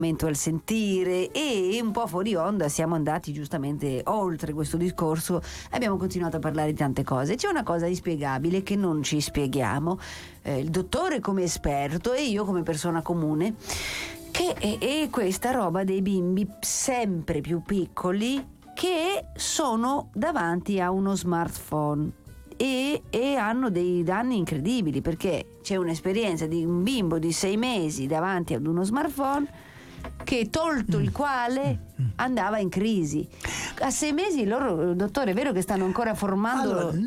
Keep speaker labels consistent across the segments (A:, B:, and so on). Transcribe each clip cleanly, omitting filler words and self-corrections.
A: al sentire, e un po' fuori onda siamo andati giustamente oltre questo discorso, abbiamo continuato a parlare di tante cose. C'è una cosa inspiegabile che non ci spieghiamo, il dottore come esperto e io come persona comune, che è questa roba dei bimbi sempre più piccoli che sono davanti a uno smartphone e hanno dei danni incredibili, perché c'è un'esperienza di un bimbo di 6 mesi davanti ad uno smartphone che, tolto il quale, andava in crisi. A 6 mesi loro, dottore, è vero che stanno ancora formando?
B: Allora,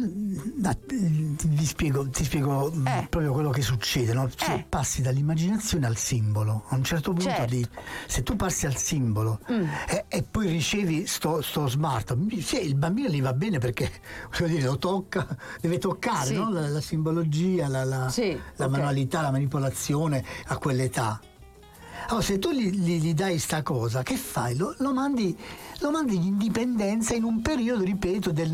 B: ti spiego proprio quello che succede, no? Passi dall'immaginazione al simbolo. A un certo punto, se tu passi al simbolo e poi ricevi sto smart, il bambino gli va bene perché, voglio dire, lo tocca, deve toccare, no? la simbologia, la manualità, la manipolazione a quell'età. Allora, se tu gli dai sta cosa, che fai? Lo mandi in indipendenza in un periodo, ripeto, del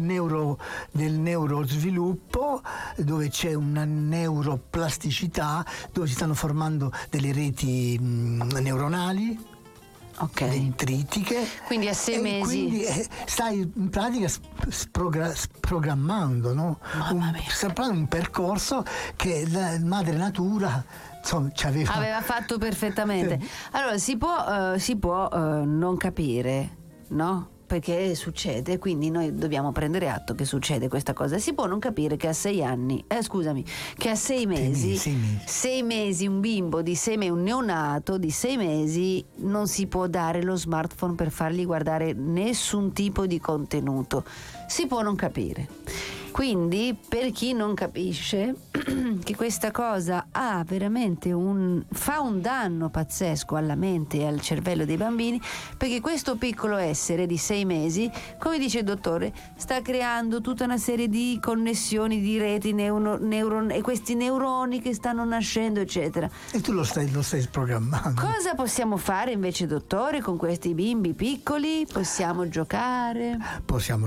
B: neurosviluppo, dove c'è una neuroplasticità, dove si stanno formando delle reti neuronali, dendritiche.
A: Quindi a 6 mesi. Quindi
B: stai in pratica programmando, no? Un percorso che la madre natura, insomma,
A: aveva fatto perfettamente. Allora si può non capire, no? Perché succede, quindi noi dobbiamo prendere atto che succede questa cosa. Si può non capire che a 6 anni, che a 6 mesi, 6 mesi un bimbo di 6 mesi, un neonato di 6 mesi, non si può dare lo smartphone per fargli guardare nessun tipo di contenuto. Si può non capire. Quindi, per chi non capisce che questa cosa ha veramente fa un danno pazzesco alla mente e al cervello dei bambini, perché questo piccolo essere di 6 mesi, come dice il dottore, sta creando tutta una serie di connessioni, di reti e questi neuroni che stanno nascendo, eccetera.
B: E tu lo stai programmando.
A: Cosa possiamo fare invece, dottore, con questi bimbi piccoli? Possiamo giocare, possiamo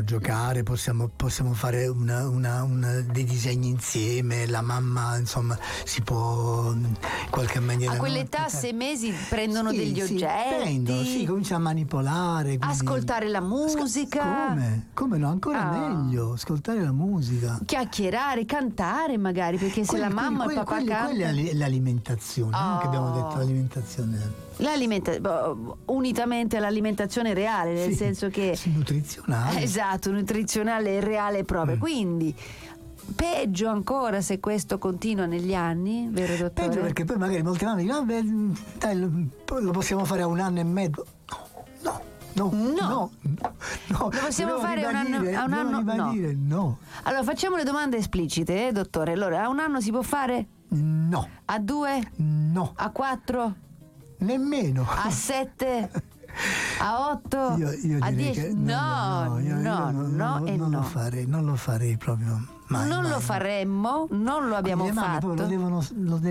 B: fare dei disegni insieme, la mamma, insomma, si può in qualche maniera.
A: A quell'età, 6 mesi, prendono degli oggetti,
B: comincia a manipolare,
A: ascoltare la musica.
B: Come no, ancora meglio, ascoltare la musica,
A: chiacchierare, cantare magari, perché se la mamma e il papà cantano.
B: Quella è l'alimentazione, che abbiamo detto,
A: unitamente all'alimentazione reale, nel senso che
B: nutrizionale.
A: Esatto, nutrizionale e reale proprio. Quindi peggio ancora se questo continua negli anni, vero dottore?
B: Peggio perché poi magari molte mamme dicono lo possiamo fare a 1 anno e mezzo. No. Lo
A: possiamo fare a un anno?
B: No.
A: Allora facciamo le domande esplicite, dottore. Allora, a 1 anno si può fare?
B: No.
A: A 2?
B: No.
A: A 4?
B: Nemmeno.
A: A 7? A 8?
B: Io
A: a 10?
B: Che
A: non
B: lo farei proprio mai.
A: Lo faremmo, non lo abbiamo fatto.
B: Lo devono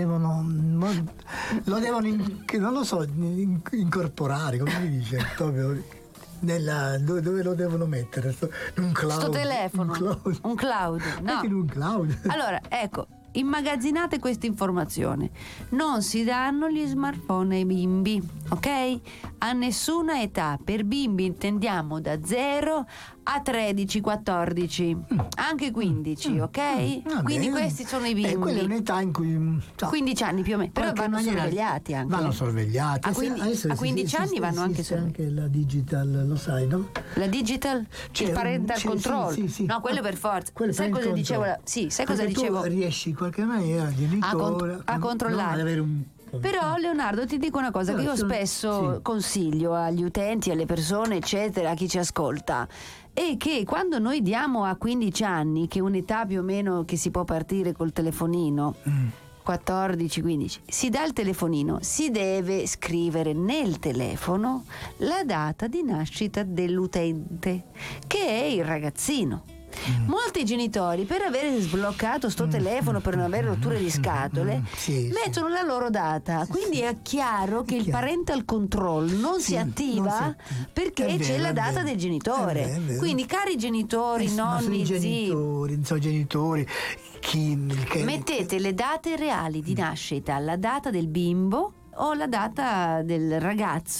B: non lo so, incorporare, come si dice, proprio dove lo devono mettere? Un cloud.
A: Sto telefono. Un cloud. No.
B: Anche in un cloud.
A: Allora, ecco, immagazzinate questa informazione: non si danno gli smartphone ai bimbi, ok? A nessuna età. Per bimbi intendiamo da 0 a 13, 14, anche 15, ok? Quindi questi sono i bimbi.
B: Quella è un'età in cui
A: 15 anni più o meno, però vanno sorvegliati anche.
B: Vanno sorvegliati.
A: A 15 anni vanno anche sorvegliati.
B: Anche la digital, lo sai, no?
A: La digital? Il parental control?
B: Sì.
A: No, quello per forza. Sai cosa dicevo? Sai cosa dicevo?
B: Tu riesci in qualche maniera
A: a controllare.
B: Ad avere
A: Però, Leonardo, ti dico una cosa che io spesso consiglio agli utenti, alle persone, eccetera, a chi ci ascolta, è che quando noi diamo a 15 anni, che è un'età più o meno che si può partire col telefonino, 14-15, si dà il telefonino, si deve scrivere nel telefono la data di nascita dell'utente, che è il ragazzino. Molti genitori, per avere sbloccato sto telefono, per non avere rotture di scatole, mettono la loro data, quindi è chiaro che il parental control non si attiva perché c'è la data del genitore. Quindi, cari genitori, nonni,
B: genitori,
A: mettete le date reali di nascita, la data del bimbo o la data del ragazzo